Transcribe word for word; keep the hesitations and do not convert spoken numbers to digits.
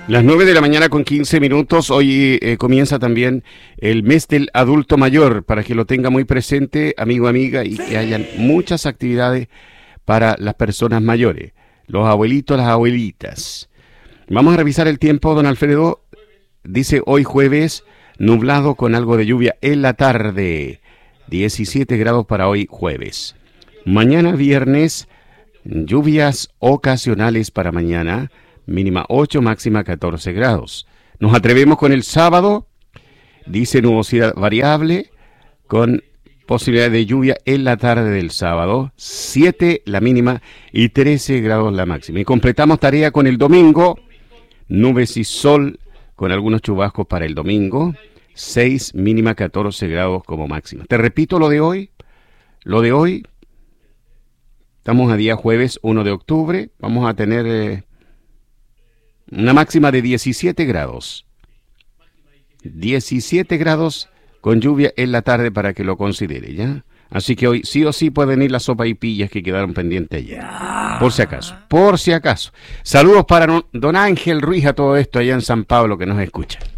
Las nueve de la mañana con quince minutos, hoy eh, comienza también el mes del adulto mayor, para que lo tenga muy presente, amigo, amiga, y que hayan muchas actividades para las personas mayores, los abuelitos, las abuelitas. Vamos a revisar el tiempo, don Alfredo. Dice hoy jueves, nublado con algo de lluvia en la tarde, diecisiete grados para hoy jueves. Mañana viernes, lluvias ocasionales para mañana, mínima ocho, máxima catorce grados. Nos atrevemos con el sábado, dice nubosidad variable, con posibilidad de lluvia en la tarde del sábado, siete la mínima y trece grados la máxima. Y completamos tarea con el domingo, nubes y sol con algunos chubascos para el domingo, seis mínima, catorce grados como máxima. Te repito lo de hoy, lo de hoy, estamos a día jueves uno de octubre, vamos a tener eh, una máxima de diecisiete grados, diecisiete grados con lluvia en la tarde para que lo considere, ¿ya? Así que hoy sí o sí pueden ir las sopaipillas que quedaron pendientes ayer. Por si acaso, por si acaso. Saludos para don Ángel Ruiz a todo esto allá en San Pablo que nos escucha.